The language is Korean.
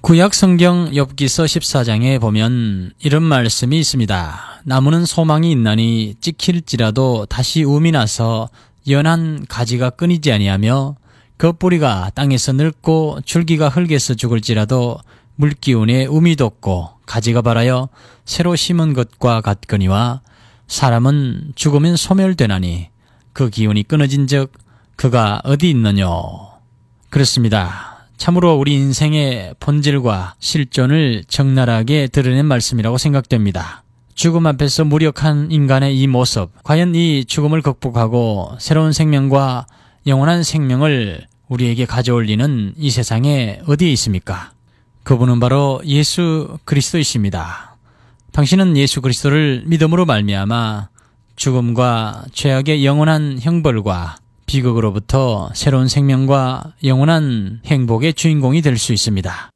구약 성경 욥기서 14장에 보면 이런 말씀이 있습니다. 나무는 소망이 있나니 찍힐지라도 다시 움이 나서 연한 가지가 끊이지 아니하며 그 뿌리가 땅에서 늙고 줄기가 흙에서 죽을지라도 물기운에 움이 돋고 가지가 발하여 새로 심은 것과 같거니와 사람은 죽으면 소멸되나니 그 기운이 끊어진즉 그가 어디 있느뇨. 그렇습니다. 참으로 우리 인생의 본질과 실존을 적나라하게 드러낸 말씀이라고 생각됩니다. 죽음 앞에서 무력한 인간의 이 모습, 과연 이 죽음을 극복하고 새로운 생명과 영원한 생명을 우리에게 가져올 리는 이 세상에 어디에 있습니까? 그분은 바로 예수 그리스도이십니다. 당신은 예수 그리스도를 믿음으로 말미암아 죽음과 죄악의 영원한 형벌과 비극으로부터 새로운 생명과 영원한 행복의 주인공이 될 수 있습니다.